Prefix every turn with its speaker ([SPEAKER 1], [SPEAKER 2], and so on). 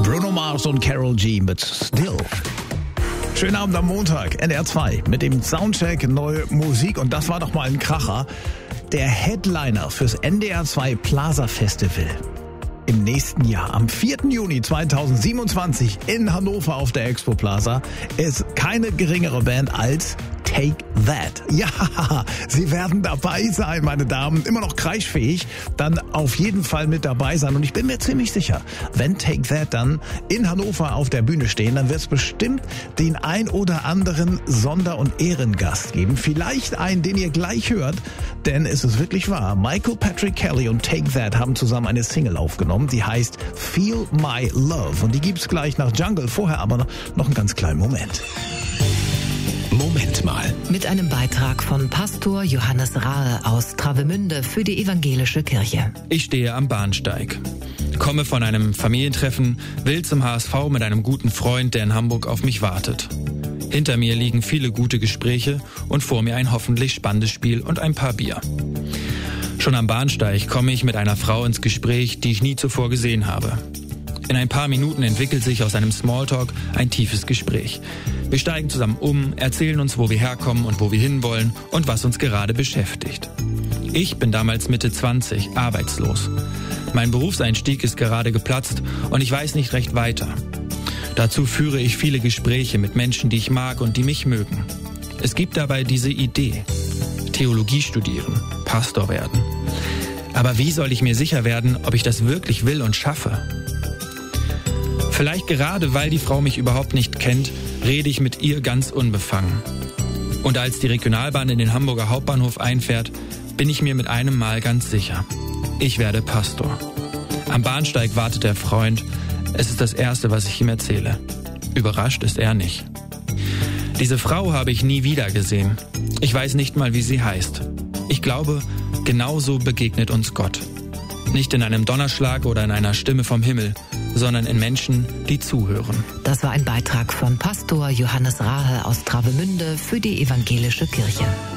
[SPEAKER 1] Bruno Mars und Karol G mit Still. Schönen Abend am Montag, NDR 2 mit dem Soundcheck neue Musik. Und das war doch mal ein Kracher. Der Headliner fürs NDR 2 Plaza Festival im nächsten Jahr, am 4. Juni 2027 in Hannover auf der Expo Plaza, ist keine geringere Band als Take That. Ja, sie werden dabei sein, meine Damen, immer noch kreischfähig, dann auf jeden Fall mit dabei sein. Und ich bin mir ziemlich sicher, wenn Take That dann in Hannover auf der Bühne stehen, dann wird es bestimmt den ein oder anderen Sonder- und Ehrengast geben. Vielleicht einen, den ihr gleich hört, denn es ist wirklich wahr. Michael Patrick Kelly und Take That haben zusammen eine Single aufgenommen, die heißt Feel My Love. Und die gibt's gleich nach Jungle, vorher aber noch einen ganz kleinen Moment.
[SPEAKER 2] Moment mal.
[SPEAKER 3] Mit einem Beitrag von Pastor Johannes Rahe aus Travemünde für die evangelische Kirche.
[SPEAKER 4] Ich stehe am Bahnsteig. Komme von einem Familientreffen, will zum HSV mit einem guten Freund, der in Hamburg auf mich wartet. Hinter mir liegen viele gute Gespräche und vor mir ein hoffentlich spannendes Spiel und ein paar Bier. Schon am Bahnsteig komme ich mit einer Frau ins Gespräch, die ich nie zuvor gesehen habe. In ein paar Minuten entwickelt sich aus einem Smalltalk ein tiefes Gespräch. Wir steigen zusammen um, erzählen uns, wo wir herkommen und wo wir hinwollen und was uns gerade beschäftigt. Ich bin damals Mitte 20, arbeitslos. Mein Berufseinstieg ist gerade geplatzt und ich weiß nicht recht weiter. Dazu führe ich viele Gespräche mit Menschen, die ich mag und die mich mögen. Es gibt dabei diese Idee: Theologie studieren, Pastor werden. Aber wie soll ich mir sicher werden, ob ich das wirklich will und schaffe? Vielleicht gerade, weil die Frau mich überhaupt nicht kennt, rede ich mit ihr ganz unbefangen. Und als die Regionalbahn in den Hamburger Hauptbahnhof einfährt, bin ich mir mit einem Mal ganz sicher: Ich werde Pastor. Am Bahnsteig wartet der Freund. Es ist das Erste, was ich ihm erzähle. Überrascht ist er nicht. Diese Frau habe ich nie wieder gesehen. Ich weiß nicht mal, wie sie heißt. Ich glaube, genauso begegnet uns Gott. Nicht in einem Donnerschlag oder in einer Stimme vom Himmel, sondern in Menschen, die zuhören.
[SPEAKER 3] Das war ein Beitrag von Pastor Johannes Rahe aus Travemünde für die evangelische Kirche.